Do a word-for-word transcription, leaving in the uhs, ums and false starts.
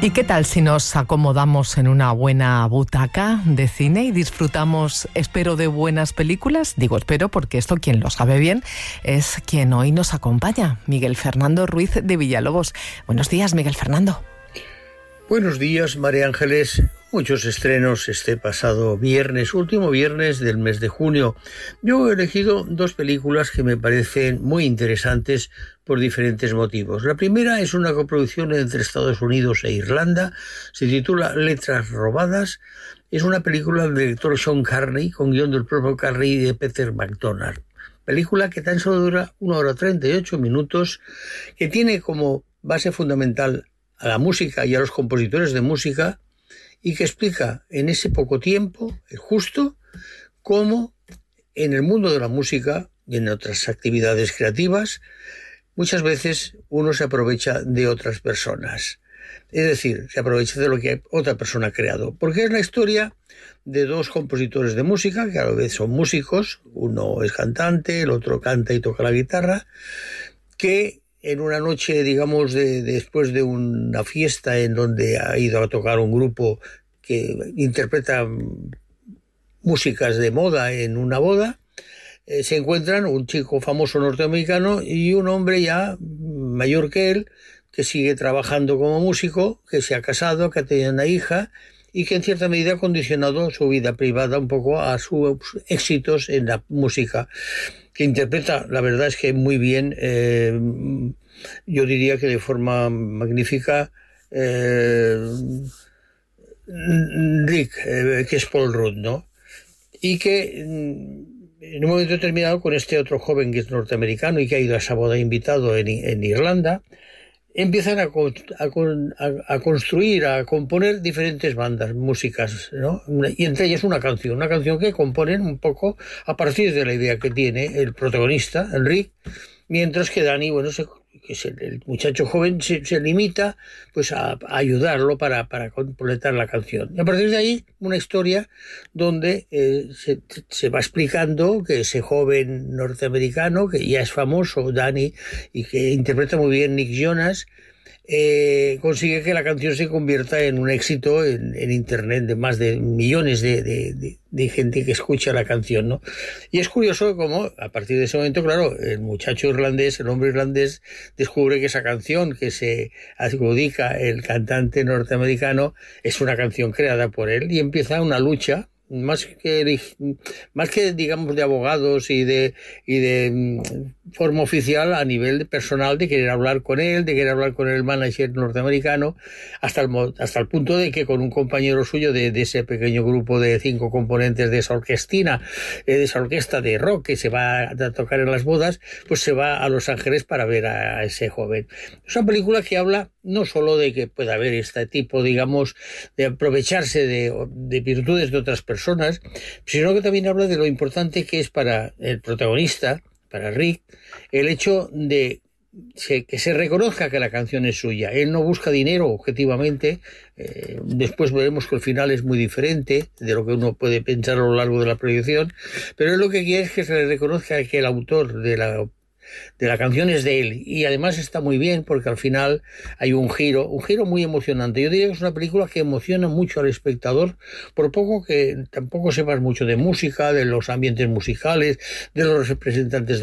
¿Y qué tal si nos acomodamos en una buena butaca de cine y disfrutamos, espero, de buenas películas? Digo espero porque esto, quien lo sabe bien, es quien hoy nos acompaña, Miguel Fernando Ruiz de Villalobos. Buenos días, Miguel Fernando. Buenos días, María Ángeles. Muchos estrenos este pasado viernes, último viernes del mes de junio. Yo he elegido dos películas que me parecen muy interesantes por diferentes motivos. La primera es una coproducción entre Estados Unidos e Irlanda. Se titula Letras robadas. Es una película del director Sean Carney, con guión del propio Carney y de Peter McDonald. Película que tan solo dura una hora treinta y ocho minutos, que tiene como base fundamental a la música y a los compositores de música, y que explica en ese poco tiempo, justo, cómo en el mundo de la música y en otras actividades creativas muchas veces uno se aprovecha de otras personas. Es decir, se aprovecha de lo que otra persona ha creado. Porque es la historia de dos compositores de música, que a la vez son músicos, uno es cantante, el otro canta y toca la guitarra, que en una noche, digamos, de, de, después de una fiesta en donde ha ido a tocar un grupo que interpreta músicas de moda en una boda, eh, se encuentran un chico famoso norteamericano y un hombre ya mayor que él, que sigue trabajando como músico, que se ha casado, que ha tenido una hija y que en cierta medida ha condicionado su vida privada un poco a sus éxitos en la música, que interpreta, la verdad es que muy bien, eh, yo diría que de forma magnífica, eh, Rick, eh, que es Paul Rudd, ¿no? Y que en un momento determinado, con este otro joven que es norteamericano y que ha ido a esa boda invitado en, en Irlanda, empiezan a, a, a construir, a componer diferentes bandas, músicas, ¿no? Y entre ellas una canción, una canción que componen un poco a partir de la idea que tiene el protagonista, el Rick, mientras que Danny, bueno, se, que es el, el muchacho joven, se, se limita pues a, a ayudarlo para, para completar la canción. Y a partir de ahí, una historia donde eh, se, se va explicando que ese joven norteamericano, que ya es famoso, Danny, y que interpreta muy bien Nick Jonas, eh, consigue que la canción se convierta en un éxito en, en internet, de más de millones de, de, de, de gente que escucha la canción, ¿no? Y es curioso cómo a partir de ese momento, claro, el muchacho irlandés, el hombre irlandés, descubre que esa canción que se adjudica el cantante norteamericano es una canción creada por él, y empieza una lucha más que más que digamos de abogados y de y de forma oficial, a nivel personal, de querer hablar con él, de querer hablar con el manager norteamericano, hasta el hasta el punto de que con un compañero suyo de, de ese pequeño grupo de cinco componentes de esa orquestina, de esa orquesta de rock que se va a tocar en las bodas, pues se va a Los Ángeles para ver a ese joven. Es una película que habla no solo de que pueda haber este tipo, digamos, de aprovecharse de, de virtudes de otras personas, sino que también habla de lo importante que es para el protagonista, para Rick, el hecho de que se reconozca que la canción es suya. Él no busca dinero objetivamente, eh, después veremos que el final es muy diferente de lo que uno puede pensar a lo largo de la proyección, pero él lo que quiere es que se le reconozca que el autor de la de la canción es de él, y además está muy bien porque al final hay un giro, un giro muy emocionante. Yo diría que es una película que emociona mucho al espectador, por poco que tampoco sepas mucho de música, de los ambientes musicales, de los representantes de